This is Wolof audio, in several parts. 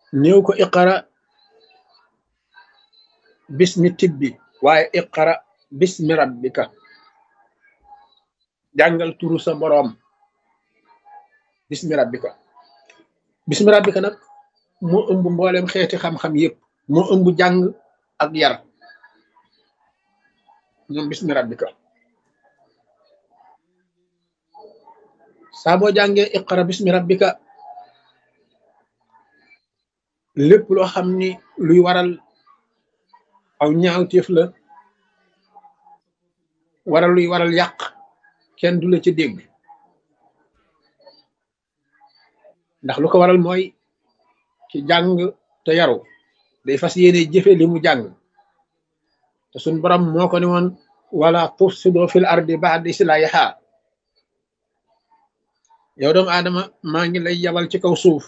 néew ko iqara bismi tibbi waaye iqara bismi rabbika jàngal turu sa boroom bismi rabbika bismi rabbika nag moo ëmb mboolem xeeti xam-xam yépp moo ëmb jàng ak yar ñoom bismi rabbika saa boo jàngee iqara bismi rabbika lépp loo xam ni luy waral aw ñaawteef la waral luy waral yàq kenn du la ci dégg ndax lu ko waral mooy ci jàng te yaru day fas yéene jëfe li mu jàng te suñ borom moo ko ne woon wala tufsido fil ardi ba'da islahiha yow doomu aadama maa ngi lay yabal ci kaw suuf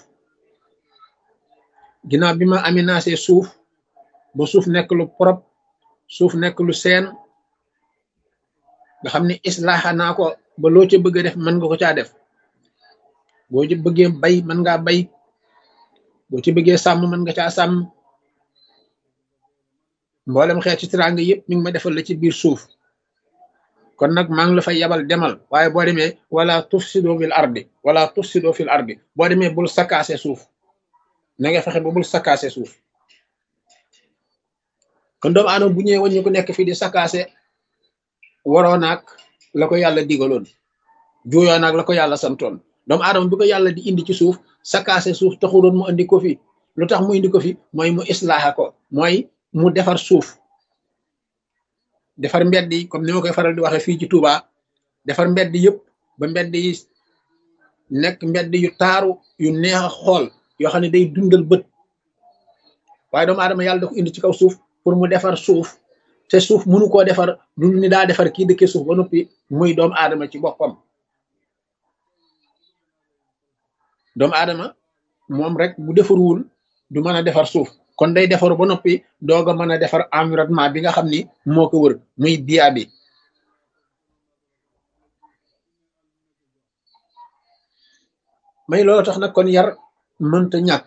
ginnaaw bi ma aménagé suuf ba suuf nekk lu propre suuf nekk lu seen nga xam ne islaaxa naa ko ba loo ca bëgg a def mën nga ko caa def boo ci bëggee bay mën ngaa bay boo ci bëggee sàmm mën nga caa sàmm mboolem xeeti teraanga yëpp mi ngi ma defal la ci biir suuf kon nag maa ngi la fay yabal demal waaye boo demee wala tufsido fil ardi wala tufsido fil ardi boo demee bul sakkaase suuf na nga fexe ba bul sakkaase suuf kon doomu aadama bu ñëwee waññu ko nekk fii di sakkaase waroo naag la ko yàlla digaloon juuyoo naag la ko yàlla santoon doomu aadama bi ko yàlla di indi ci suuf sakkaase suuf taxuloon mu indi ko fi lu tax mu indi ko fi mooy mu islaaxa ko mooy mu defar suuf defar mbedd yi comme ni ma koy faral di waxee fii ci Touba defar mbedd yëpp ba mbedd yi nekk mbedd yu taaru yu neex a xool yoo xam ne day dundal bët waaye doomu aadama yàlla da ko indi ci kaw suuf pour mu defar suuf te suuf mënu koo defar lu ni daa defar kii dëkkee suuf ba noppi muy doomu aadama ci boppam doomu aadama moom rek bu defarwul du mën a defar suuf kon day defaru ba noppi doog a mën a defar environnement bi nga xam ni moo ko wër muy biya bi may loolu tax nag kon yar mënta ñàkk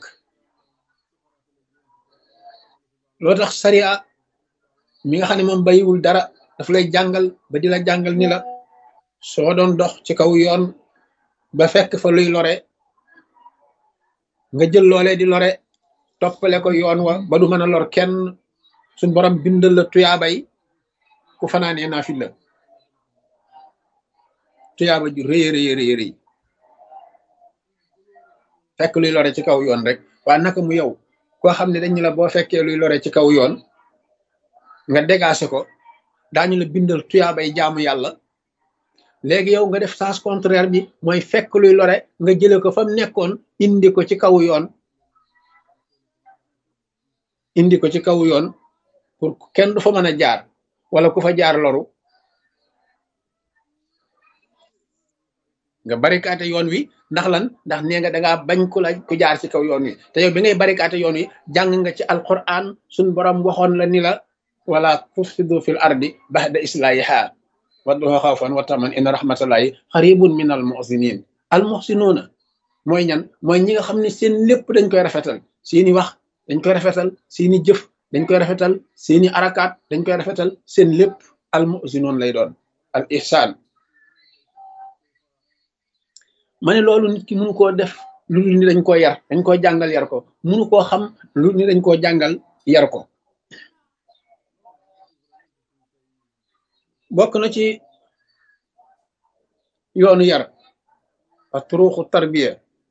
loolu tax sariya mi nga xam ne moom bayiwul dara daf lay jàngal ba di la jàngal ni la soo doon dox ci kaw yoon ba fekk fa luy lore nga jël loolee di lore toppale ko yoon wa ba du mën a lor kenn suñ borom bindal la tuyaabay ku fanaanee naafila tuyaaba ju rëy rëy fekk luy lore ci kaw yoon rek waa naka mu yow koo xam ne dañu la boo fekkee luy lore ci kaw yoon nga dégagé ko daañu la bindal tuyaabay jaamu yàlla léegi yow nga def sens contraire bi mooy fekk luy lore nga jële ko fa mu nekkoon indi ko ci kaw yoon pour kenn du fa mën a jaar wala ku fa jaar loru nga barikaate yoon wi ndax lan ndax nee nga dangaa bañ ku jaar ci kaw yoon wi te yow bi ngay barikaate yoon wi jàng nga ci alquran suñ borom waxoon la ni la wala tufsidu fil ardi ba'da islahiha wadduha xawfan wa taman inna rahmatallahi xaribun min al muhsinin al muhsinuuna mooy ñan mooy ñi nga xam ne seen lépp dañ koy rafetal seeni wax dañ koy rafetal seeni jëf dañ koy rafetal seeni arakaat dañ koy rafetal seen lépp al muhsinuun lay doon al ihsaan ma ne loolu nit ki mënu koo def lu ni dañ koo yar dañ koo jàngal yar ko mënu koo xam lu ni dañ koo jàngal yar ko bokk na ci yoonu yar a turuuxu tarbiya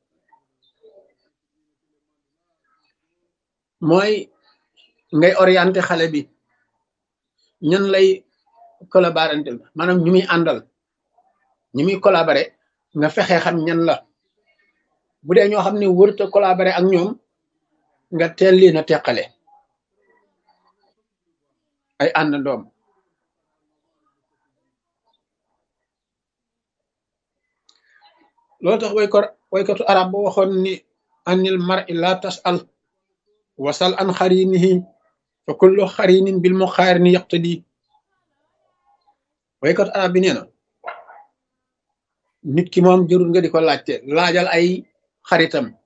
mooy ngay orienté xale bi ñan lay collaborer maanaam ñu muy àndal ñu muy collaborer nga fexe xam ñan la bu dee ñoo xam ne wërta collaborer ak ñoom nga teel leen a teqale ay àndandoom loolu tax waykatu arab ba waxoon ni anil mar'i la tas'al wasal an xarinihi fa kullu xarinin bil muqaarini yaqtadi waykatu arab bi nee na nit ki moom jërul nga di ko laajte laajal ay xaritam